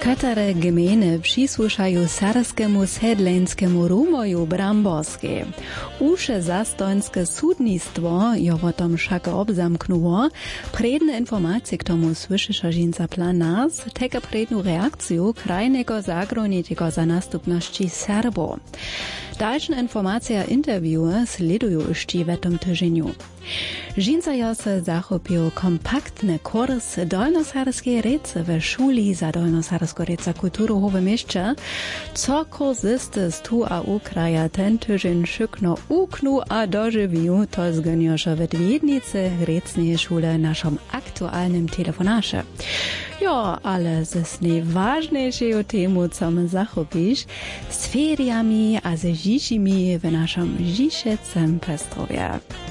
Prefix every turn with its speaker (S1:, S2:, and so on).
S1: Katare gminy przysłyszają serbskiemu sedleńskiemu rumoju Bramborskie. Usze zastońskie sudnictwo jo o tom však obzamknuło. Predne informacje k tomu słyszysz żinca plan nas, teka prednu reakciju krajnego zagranicznego za nastupności Serbo. Dalsze informacje a interviewy sledują już w tym tygodniu. Žinca jo se zachopil kompaktne kurs dolnoserbskiej rece w szuli za dolnoserbską rece kulturu w mieście, co kurzysty z tu a u kraja ten tydzień szykno uknu a dożywił, to zgoniosza w Wiednicy recnej szule naszym aktualnym telefonasze. Jo, ale z najważniejszego temu, co my zachopisz, z feriami a z dziśćmi w naszym Žižecem Pestrowie.